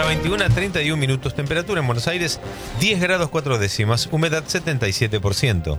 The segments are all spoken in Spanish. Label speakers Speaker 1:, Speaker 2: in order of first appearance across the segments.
Speaker 1: Hora 21, 31 minutos. Temperatura en Buenos Aires, 10 grados 4 décimas. Humedad 77%.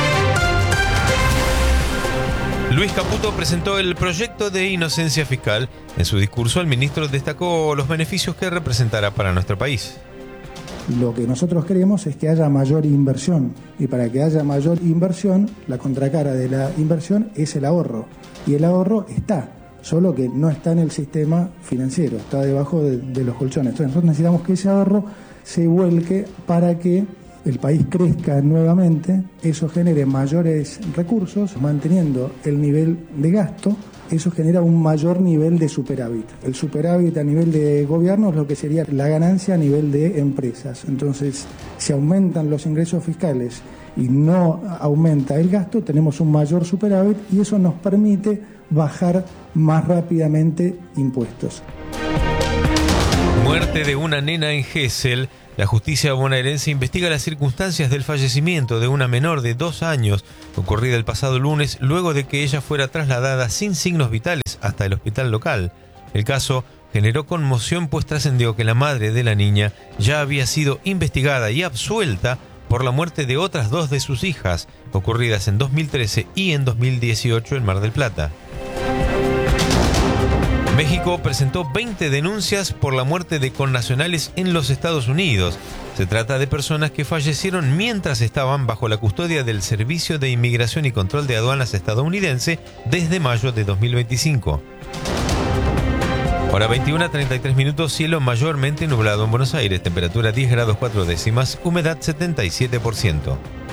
Speaker 1: Luis Caputo presentó el proyecto de inocencia fiscal. En su discurso, el ministro destacó los beneficios que representará para nuestro país.
Speaker 2: Lo que nosotros queremos es que haya mayor inversión, y para que haya mayor inversión, la contracara de la inversión es el ahorro, y el ahorro está, solo que no está en el sistema financiero, está debajo de los colchones. Entonces nosotros necesitamos que ese ahorro se vuelque para que el país crezca nuevamente, eso genere mayores recursos, manteniendo el nivel de gasto, eso genera un mayor nivel de superávit. El superávit a nivel de gobierno es lo que sería la ganancia a nivel de empresas. Entonces, si aumentan los ingresos fiscales y no aumenta el gasto, tenemos un mayor superávit y eso nos permite bajar más rápidamente impuestos.
Speaker 1: Muerte de una nena en Gesell. La justicia bonaerense investiga las circunstancias del fallecimiento de una menor de 2 años, ocurrida el pasado lunes, luego de que ella fuera trasladada sin signos vitales hasta el hospital local. El caso generó conmoción, pues trascendió que la madre de la niña ya había sido investigada y absuelta por la muerte de otras 2 de sus hijas, ocurridas en 2013 y en 2018 en Mar del Plata. México presentó 20 denuncias por la muerte de connacionales en los Estados Unidos. Se trata de personas que fallecieron mientras estaban bajo la custodia del Servicio de Inmigración y Control de Aduanas estadounidense desde mayo de 2025. Hora 21, 33 minutos, cielo mayormente nublado en Buenos Aires, temperatura 10 grados 4 décimas, humedad 77%.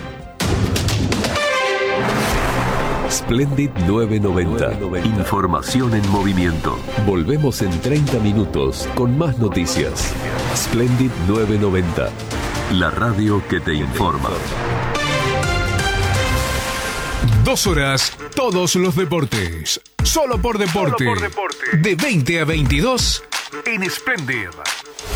Speaker 3: Splendid 990. Información en movimiento. Volvemos en 30 minutos con más noticias. Splendid 990. La radio que te informa.
Speaker 4: 2 horas, todos los deportes. Solo por deporte. De 20 a 22 en Splendid.